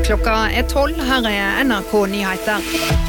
Klokka 12, her NRK Nyheter.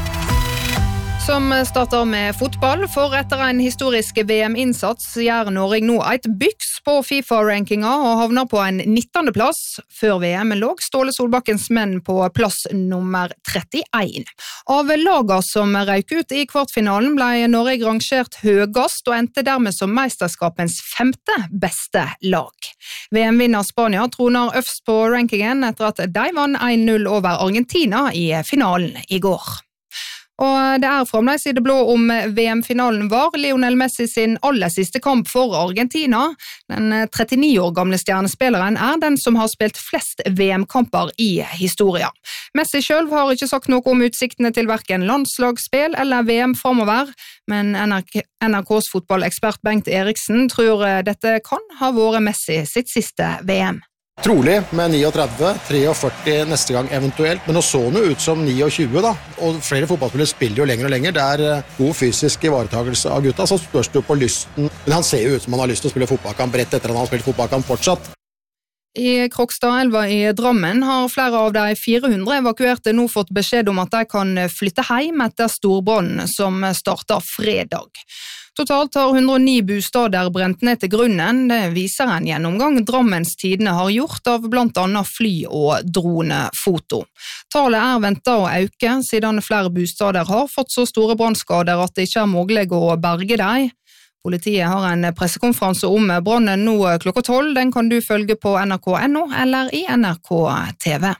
Som starter med fotball, for etter en historisk VM-innsats gjør Norge nå et byks på FIFA-rankinga og havner på en 19. plass. Før VM lå Ståle Solbakkens menn på plass nummer 31. Av laga som røyk ut i kvartfinalen ble Norge rangert høyest og endte dermed som mesterskapens 5. beste lag. VM-vinner Spania troner øverst på rankingen etter at de vant 1-0 over Argentina i finalen i går. Og det fremdeles i det blå om VM-finalen var Lionel Messi sin aller siste kamp for Argentina. Den 39 år gamle stjernespilleren den som har spilt flest VM-kamper i historia. Messi selv har ikke sagt noe om utsiktene til hverken landslagsspill eller VM fremover, men NRKs fotballekspert Bengt Eriksen tror dette kan ha vært Messi sitt siste VM. Trolig med 39, 43 neste gang eventuelt, men nå så det ut som 29 da, og flere fotballspillere spiller jo lenger og lenger. Det god fysisk ivaretagelse av gutta, så spørs det jo på lysten. Men han ser jo ut som han har lyst til å spille fotballkamp rett etter han har spilt fotballkamp fortsatt. I Krokstadelva i Drammen har flere av de 400 evakuerte nå fått beskjed om at de kan flytte hjem etter storbrannen som startet fredag. Totalt har 109 bostader brent ned til grunnen. Det viser en gjennomgang Drammens Tidende har gjort av blant annet fly- og dronefoto. Tallet ventet å øke, siden flere bostader har fått så store brannskader at det ikke mulig å berge dem. Politiet har en pressekonferanse om brannen nå klokka 12. Den kan du følge på NRK.no eller i NRK TV.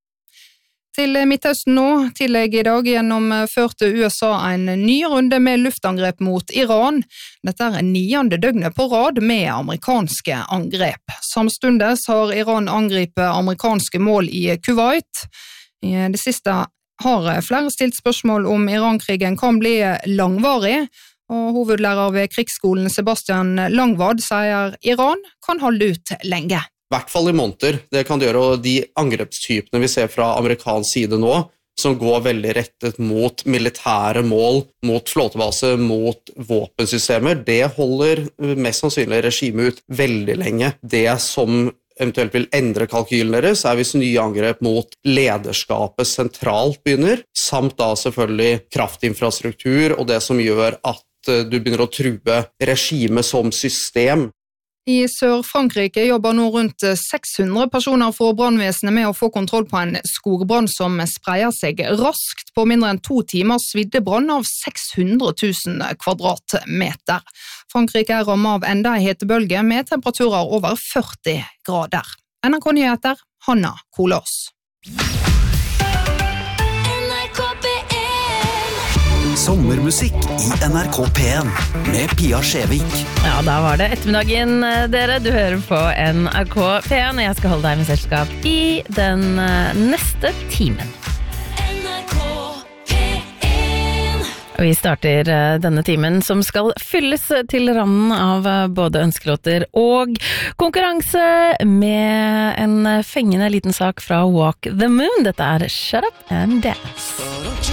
Til Midtøsten nå, tillegg i dag gjennomførte USA en ny runde med luftangrep mot Iran. Dette 9. døgnet på rad med amerikanske angrep. Samstundes har Iran angripet amerikanske mål i Kuwait. I det siste har flere stilt spørsmål om Iran-krigen kan bli langvarig, og hovedlærer ved krigsskolen Sebastian Langvad sier Iran kan holde ut lenge. I hvert fall i måneder. Det kan det gjøre, og de angrepstypene vi ser fra amerikansk side nå, som går veldig rettet mot militære mål, mot flåtebase, mot våpensystemer, det holder mest sannsynlig regimet ut veldig lenge. Det som eventuelt vil endre kalkylen deres, hvis nye angrep mot lederskapet sentralt begynner, samt da selvfølgelig kraftinfrastruktur og det som gjør at du begynner å true regimet som system. I Sør-Frankrike jobber nå rundt 600 personer for brannvesenet med å få kontroll på en skogbrann som spreier seg raskt. På mindre enn 2 timer svidde brann av 600 000 kvadratmeter. Frankrike rammet av enda en hetebølge med temperaturer over 40 grader. NRK Nyheter, Hanna Kolås. Sommermusikk i NRK P1 med Pia Skjevik. Ja, da var det ettermiddagen, dere. Du hører på NRK P1, og jeg skal holde deg med selskap i den neste timen. Og vi starter denne timen som skal fylles til randen av både ønskelåter og konkurranse med en fengende liten sak fra Walk the Moon. Dette Shut Up and Dance.